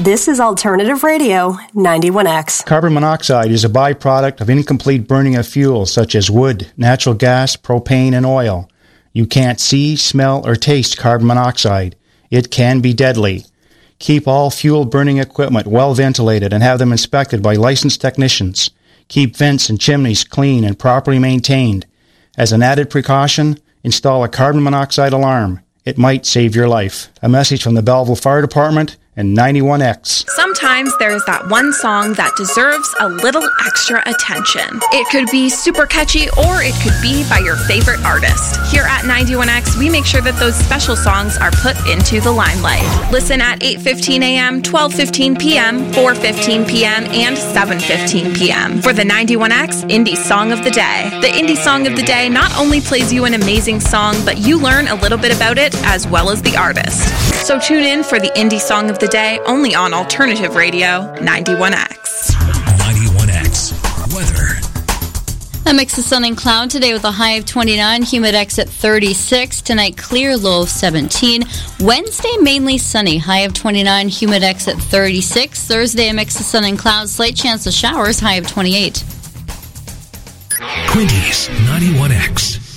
This is Alternative Radio, 91X. Carbon monoxide is a byproduct of incomplete burning of fuels such as wood, natural gas, propane, and oil. You can't see, smell, or taste carbon monoxide. It can be deadly. Keep all fuel-burning equipment well ventilated and have them inspected by licensed technicians. Keep vents and chimneys clean and properly maintained. As an added precaution, install a carbon monoxide alarm. It might save your life. A message from the Belleville Fire Department and 91X. Sometimes there is that one song that deserves a little extra attention. It could be super catchy, or it could be by your favorite artist. Here at 91X, we make sure that those special songs are put into the limelight. Listen at 8:15 a.m., 12:15 p.m., 4:15 p.m., and 7:15 p.m. for the 91X Indie Song of the Day. The Indie Song of the Day not only plays you an amazing song, but you learn a little bit about it as well as the artist. So tune in for the Indie Song of the Day only on Alternative Radio 91X. 91X weather. A mix of sun and cloud today with a high of 29, humidex at 36. Tonight, clear, low of 17. Wednesday, mainly sunny, high of 29, humidex at 36. Thursday, a mix of sun and cloud, slight chance of showers, high of 28. Quinty's 91X.